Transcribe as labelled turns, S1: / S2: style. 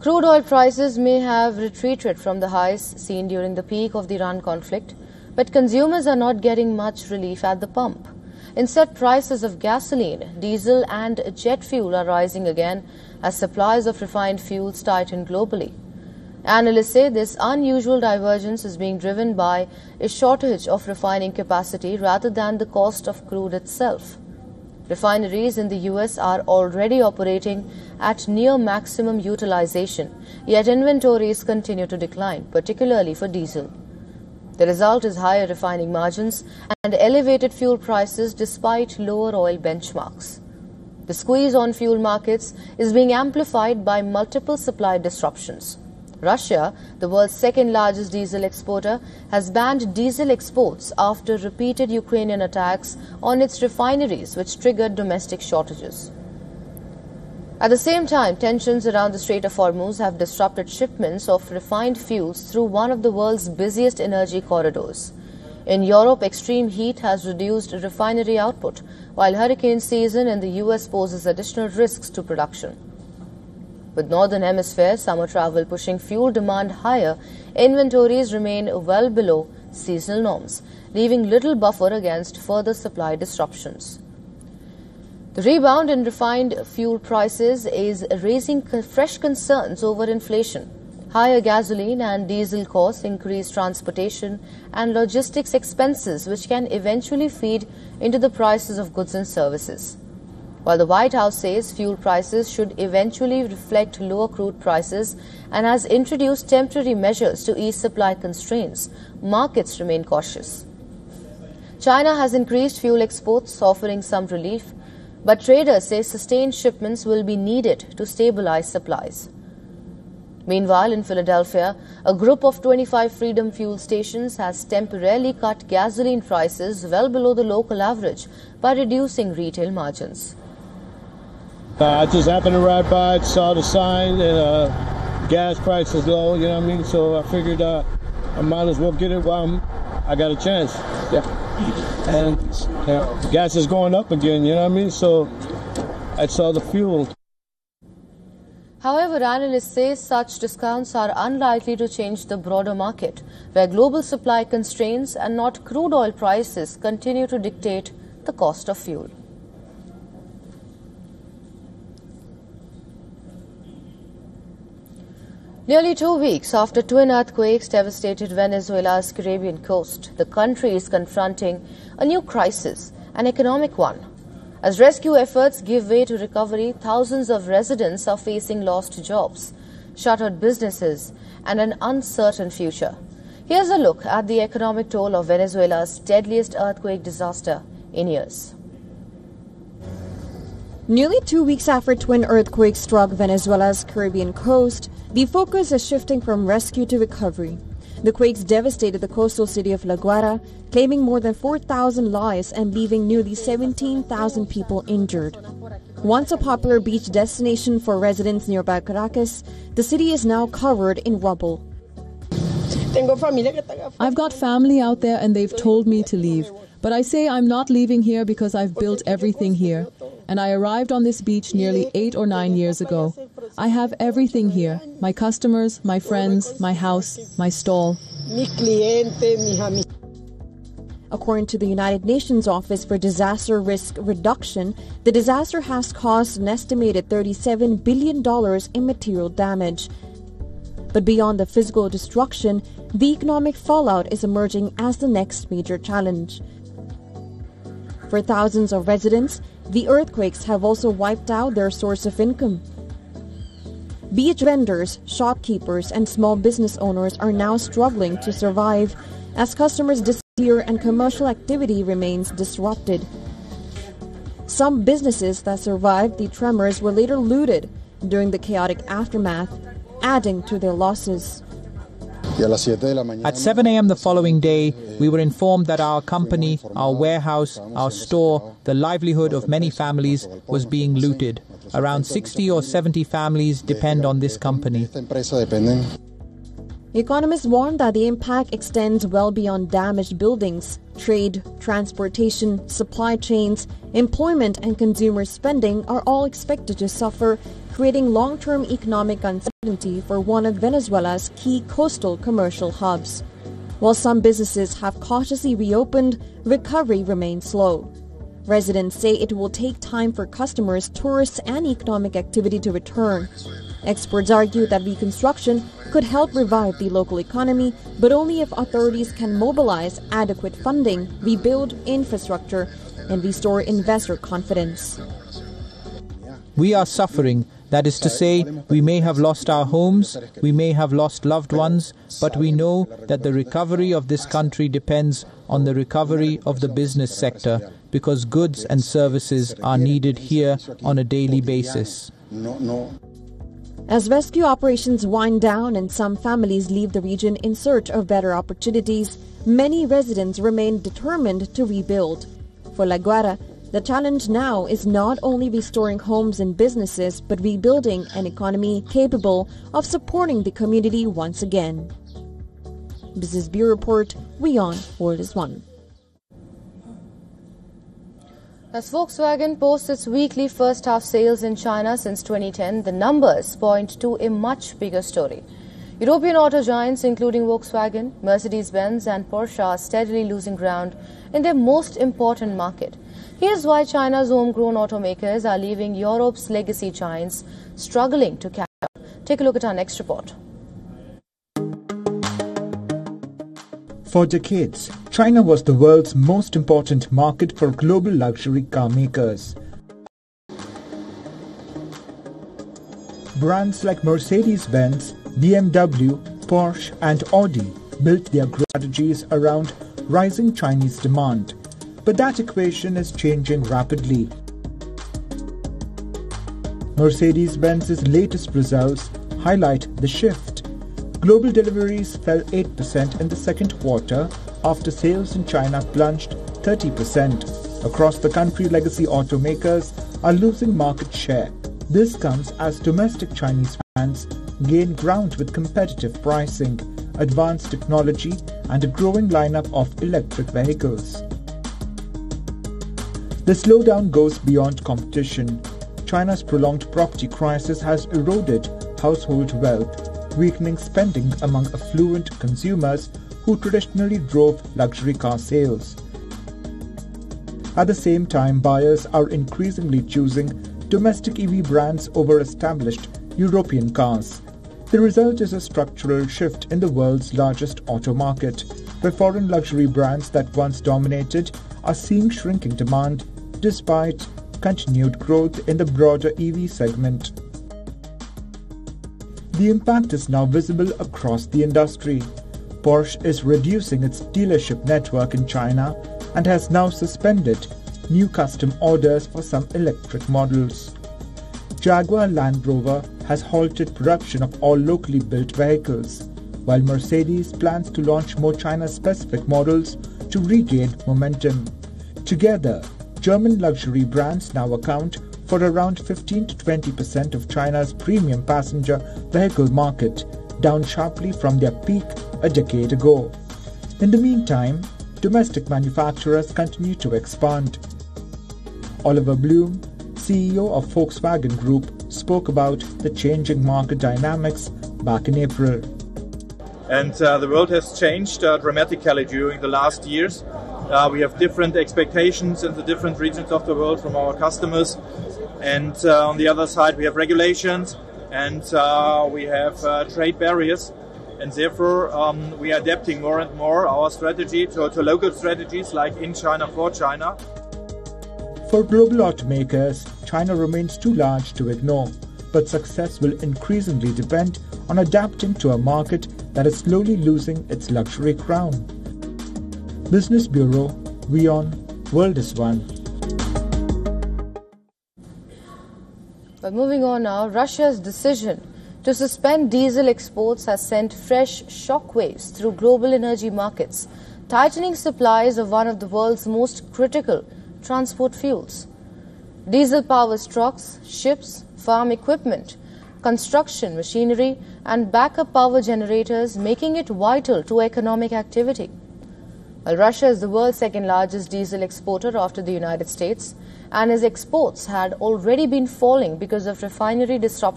S1: Crude oil prices may have retreated from the highs seen during the peak of the Iran conflict, but consumers are not getting much relief at the pump. Instead, prices of gasoline, diesel and jet fuel are rising again as supplies of refined fuels tighten globally. Analysts say this unusual divergence is being driven by a shortage of refining capacity rather than the cost of crude itself. Refineries in the US are already operating at near maximum utilization, yet inventories continue to decline, particularly for diesel. The result is higher refining margins and elevated fuel prices despite lower oil benchmarks. The squeeze on fuel markets is being amplified by multiple supply disruptions. Russia, the world's second largest diesel exporter, has banned diesel exports after repeated Ukrainian attacks on its refineries, which triggered domestic shortages. At the same time, tensions around the Strait of Hormuz have disrupted shipments of refined fuels through one of the world's busiest energy corridors. In Europe, extreme heat has reduced refinery output, while hurricane season in the US poses additional risks to production. With Northern Hemisphere summer travel pushing fuel demand higher, inventories remain well below seasonal norms, leaving little buffer against further supply disruptions. The rebound in refined fuel prices is raising fresh concerns over inflation. Higher gasoline and diesel costs increase transportation and logistics expenses, which can eventually feed into the prices of goods and services. While the White House says fuel prices should eventually reflect lower crude prices and has introduced temporary measures to ease supply constraints, markets remain cautious. China has increased fuel exports, offering some relief, but traders say sustained shipments will be needed to stabilize supplies. Meanwhile, in Philadelphia, a group of 25 Freedom fuel stations has temporarily cut gasoline prices well below the local average by reducing retail margins.
S2: I just happened to ride by, saw the sign, and gas price is low, you know what I mean? So I figured I might as well get it while I got a chance. Yeah. And gas is going up again, you know what I mean? So I saw the fuel.
S1: However, analysts say such discounts are unlikely to change the broader market, where global supply constraints and not crude oil prices continue to dictate the cost of fuel. Nearly 2 weeks after twin earthquakes devastated Venezuela's Caribbean coast, the country is confronting a new crisis, an economic one. As rescue efforts give way to recovery, thousands of residents are facing lost jobs, shuttered businesses, and an uncertain future. Here's a look at the economic toll of Venezuela's deadliest earthquake disaster in years.
S3: Nearly 2 weeks after twin earthquakes struck Venezuela's Caribbean coast, the focus is shifting from rescue to recovery. The quakes devastated the coastal city of La Guaira, claiming more than 4,000 lives and leaving nearly 17,000 people injured. Once a popular beach destination for residents nearby Caracas, the city is now covered in rubble.
S4: I've got family out there and they've told me to leave. But I say I'm not leaving here because I've built everything here. And I arrived on this beach nearly 8 or 9 years ago. I have everything here. My customers, my friends, my house, my stall.
S3: According to the United Nations Office for Disaster Risk Reduction, the disaster has caused an estimated $37 billion in material damage. But beyond the physical destruction, the economic fallout is emerging as the next major challenge. For thousands of residents, the earthquakes have also wiped out their source of income. Beach vendors, shopkeepers, and small business owners are now struggling to survive as customers disappear and commercial activity remains disrupted. Some businesses that survived the tremors were later looted during the chaotic aftermath, adding to their losses.
S5: At 7 a.m. the following day, we were informed that our company, our warehouse, our store, the livelihood of many families was being looted. Around 60 or 70 families depend on this company.
S3: Economists warn that the impact extends well beyond damaged buildings. Trade, transportation, supply chains, employment, and consumer spending are all expected to suffer creating long-term economic uncertainty for one of Venezuela's key coastal commercial hubs. While some businesses have cautiously reopened, recovery remains slow. Residents say it will take time for customers, tourists, and economic activity to return. Experts argue that reconstruction could help revive the local economy, but only if authorities can mobilize adequate funding, rebuild infrastructure, and restore investor confidence.
S5: We are suffering. That is to say, we may have lost our homes, we may have lost loved ones, but we know that the recovery of this country depends on the recovery of the business sector, because goods and services are needed here on a daily basis.
S3: As rescue operations wind down and some families leave the region in search of better opportunities, many residents remain determined to rebuild. For La Guaira, the challenge now is not only restoring homes and businesses, but rebuilding an economy capable of supporting the community once again. Business Bureau Report, WION, World is One.
S1: As Volkswagen posts its weekly first-half sales in China since 2010, the numbers point to a much bigger story. European auto giants, including Volkswagen, Mercedes-Benz and Porsche, are steadily losing ground in their most important market. Here's why China's homegrown automakers are leaving Europe's legacy giants struggling to catch up. Take a look at our next report.
S6: For decades, China was the world's most important market for global luxury car makers. Brands like Mercedes-Benz, BMW, Porsche and Audi built their strategies around rising Chinese demand. But that equation is changing rapidly. Mercedes-Benz's latest results highlight the shift. Global deliveries fell 8% in the second quarter after sales in China plunged 30%. Across the country, legacy automakers are losing market share. This comes as domestic Chinese brands gain ground with competitive pricing, advanced technology, and a growing lineup of electric vehicles. The slowdown goes beyond competition. China's prolonged property crisis has eroded household wealth, weakening spending among affluent consumers who traditionally drove luxury car sales. At the same time, buyers are increasingly choosing domestic EV brands over established European cars. The result is a structural shift in the world's largest auto market, where foreign luxury brands that once dominated are seeing shrinking demand despite continued growth in the broader EV segment. The impact is now visible across the industry. Porsche is reducing its dealership network in China and has now suspended new custom orders for some electric models. Jaguar Land Rover has halted production of all locally built vehicles, while Mercedes plans to launch more China-specific models to regain momentum. Together, German luxury brands now account for around 15 to 20% of China's premium passenger vehicle market, down sharply from their peak a decade ago. In the meantime, domestic manufacturers continue to expand. Oliver Blume, CEO of Volkswagen Group, spoke about the changing market dynamics back in April.
S7: And the world has changed dramatically during the last years. We have different expectations in the different regions of the world from our customers. And on the other side, we have regulations and we have trade barriers. And therefore, we are adapting more and more our strategy to local strategies like in China for China.
S6: For global automakers, China remains too large to ignore, but success will increasingly depend on adapting to a market that is slowly losing its luxury crown. Business Bureau, WION, World is One.
S1: But moving on now, Russia's decision to suspend diesel exports has sent fresh shockwaves through global energy markets, tightening supplies of one of the world's most critical transport fuels. Diesel-powered trucks, ships, farm equipment, construction machinery and backup power generators, making it vital to economic activity. While Russia is the world's second largest diesel exporter after the United States and his exports had already been falling because of refinery disruptions